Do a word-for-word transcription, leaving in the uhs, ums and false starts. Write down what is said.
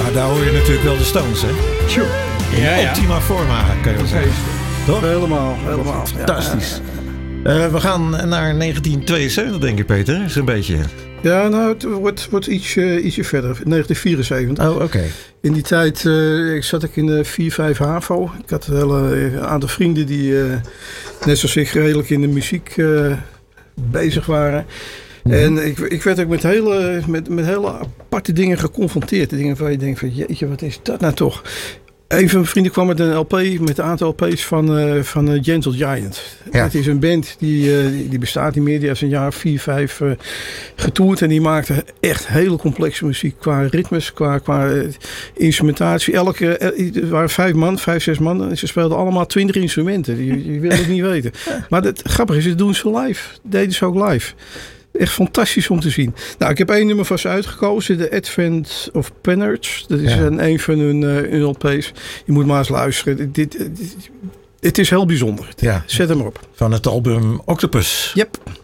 Maar daar hoor je natuurlijk wel de Stones, hè? Sure. In Ja, ja. optima forma, kan je wel zeggen. Toch? Helemaal, helemaal. Fantastisch. Uh, we gaan naar negentien tweeënzeventig, denk ik, Peter. Is een beetje. Ja, nou, het wordt, wordt iets, uh, ietsje verder. negentien vierenzeventig. Oh, oké. Okay. In die tijd uh, zat ik in de vier vijf HAVO. Ik had een hele uh, aantal vrienden die, uh, net zoals ik, redelijk in de muziek uh, bezig waren. Mm-hmm. En ik, ik werd ook met hele, met, met hele aparte dingen geconfronteerd. Dingen waar je denkt van, jeetje, wat is dat nou toch? Een van mijn vrienden kwam met een L P, met een aantal L P's van, uh, van uh, Gentle Giant. Ja. Het is een band die, uh, die bestaat niet meer. Die heeft een jaar vier, vijf uh, getoerd. En die maakte echt hele complexe muziek. Qua ritmes, qua, qua uh, instrumentatie. Elke, uh, er waren vijf man, vijf, zes man. En ze speelden allemaal twintig instrumenten. Je, je wil het niet weten. Maar het grappige is, ze doen ze live. Deden ze ook live. Echt fantastisch om te zien. Nou, ik heb één nummer van ze uitgekozen. De Advent of Penards. Dat is ja. een, een van hun, uh, hun L P's. Je moet maar eens luisteren. Dit, dit, dit, het is heel bijzonder. Ja. Zet hem op. Van het album Octopus. Yep.